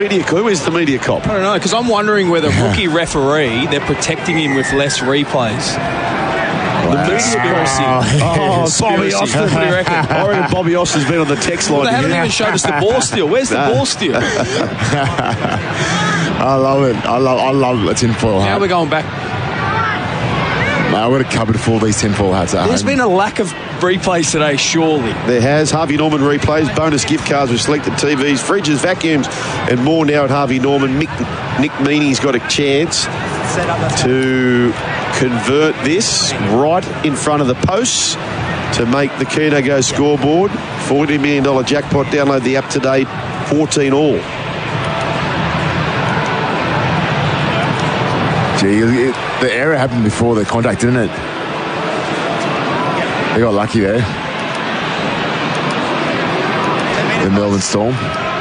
Who is the media cop? I don't know, because I'm wondering whether rookie referee, they're protecting him with less replays. The conspiracy. Bobby Austin. What do you reckon? I reckon Bobby Austin's been on the text line. They haven't even showed us the ball steal. Where's the ball steal? I love it. I love the tinfoil hat. Now we're going back. I've got a cupboard full of these tinfoil hats at There's home. been a lack of replays today, surely. There has. Harvey Norman replays, bonus gift cards with selected TVs, fridges, vacuums, and more now at Harvey Norman. Nick Meaney's got a chance to convert this right in front of the posts to make the Keno Go scoreboard. $40 million jackpot. Download the app today. 14 all. Gee, the error happened before the contact, didn't it? They got lucky there. The Melbourne Storm.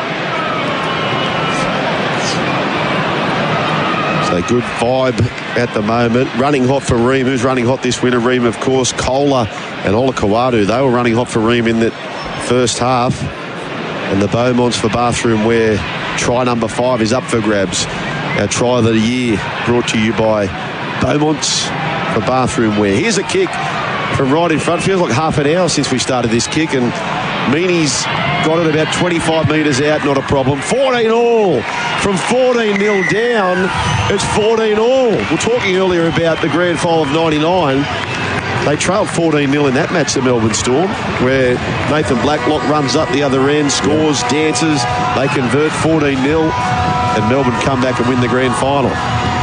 So good vibe at the moment. Running hot for Ream. Who's running hot this winter? Ream, of course. Kohler and Olakau'atu. They were running hot for Ream in that first half. And the Beaumonts for bathroom wear. Try number 5 is up for grabs. Our try of the year brought to you by Beaumonts for bathroom wear. Here's a kick from right in front. Feels like half an hour since we started this kick, and Meaney's got it about 25 metres out, not a problem. 14 all. From 14-0 down, it's 14 all. We're talking earlier about the grand final of 99. They trailed 14-0 in that match, the Melbourne Storm, where Nathan Blacklock runs up the other end, scores, dances. They convert 14-0, and Melbourne come back and win the grand final.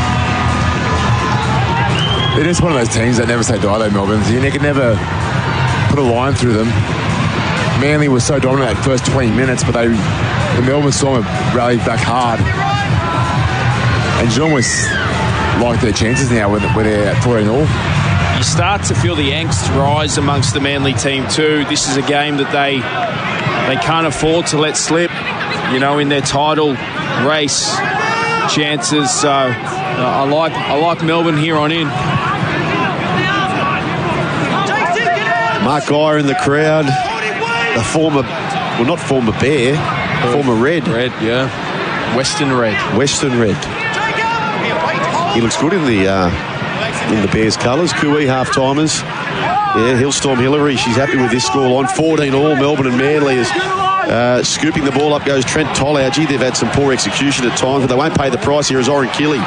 They're just one of those teams that never say die, though, Melbourne. You can never put a line through them. Manly was so dominant that first 20 minutes, but the Melbourne Storm have rallied back hard. And Geelong almost like their chances now when they're at 14-0. You start to feel the angst rise amongst the Manly team too. This is a game that they can't afford to let slip, in their title race chances. So I like Melbourne here on in. Mark Geyer in the crowd. The former Bear, former Red. Red, yeah. Western Red. He looks good in the Bears colours. Cooey half-timers. Yeah, Hillstorm Hillary, she's happy with this score line. 14 all. Melbourne and Manly is scooping the ball up goes Trent Tolaugi. They've had some poor execution at times, but they won't pay the price here as Oren Keeley.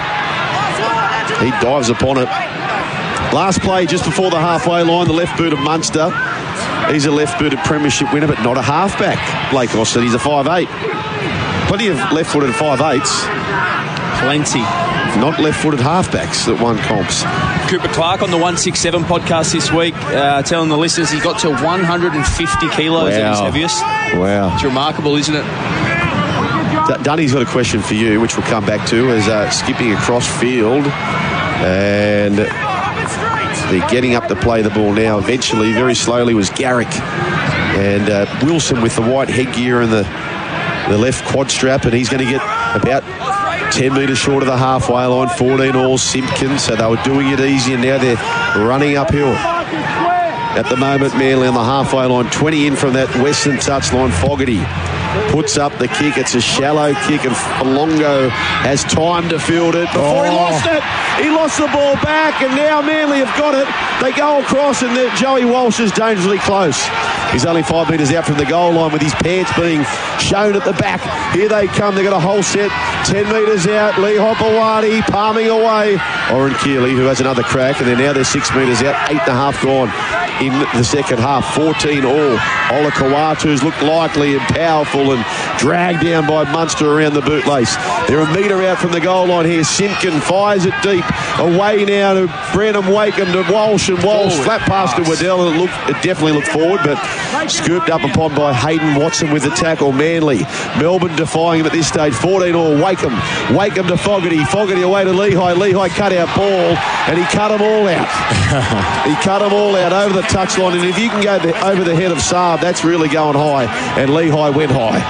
He dives upon it. Last play just before the halfway line, the left boot of Munster. He's a left-booted premiership winner, but not a halfback. Blake Austin, he's a 5'8". Plenty of left-footed 5'8s. Plenty. Not left-footed halfbacks that won comps. Cooper Clark on the 167 podcast this week, telling the listeners he got to 150 kilos at his heaviest. Wow. It's remarkable, isn't it? Dunny's got a question for you, which we'll come back to, as skipping across field. And they're getting up to play the ball now. Eventually, very slowly, was Garrick. And Wilson with the white headgear and the left quad strap, and he's going to get about 10 metres short of the halfway line. 14 all. Simpkins, so they were doing it easy, and now they're running uphill. At the moment, Manly on the halfway line, 20 in from that western touchline. Fogarty puts up the kick. It's a shallow kick, and Longo has time to field it before he lost it. He lost the ball back, and now Manly have got it. They go across, and Joey Walsh is dangerously close. He's only 5 metres out from the goal line with his pants being shown at the back. Here they come. They've got a whole set. 10 metres out. Lee Hopewadi palming away. Oren Keeley, who has another crack, and now they're 6 metres out. 8.5 gone in the second half. 14 all. Olakau'atu's looked likely and powerful and dragged down by Munster around the bootlace. They're a metre out from the goal line here. Simpkin fires it deep. Away now to Brenham Wakeham to Walsh, and Walsh flat pass to Waddell, and it definitely looked forward, but scooped up upon by Hayden Watson with the tackle. Manly. Melbourne defying him at this stage. 14 all. Wakeham to Fogarty. Fogarty away to Lehigh. Lehigh cut out ball, and he cut them all out. He cut them all out over the touchline, and if you can go over the head of Saab, that's really going high, and Lehigh went high.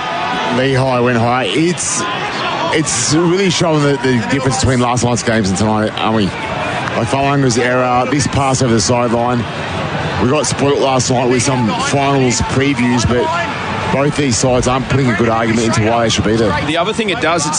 It's really showing the difference between last night's games and tonight, aren't we? Like Falanga's error, this pass over the sideline. We got spoilt last night with some finals previews, but both these sides aren't putting a good argument into why they should be there. The other thing it does, it's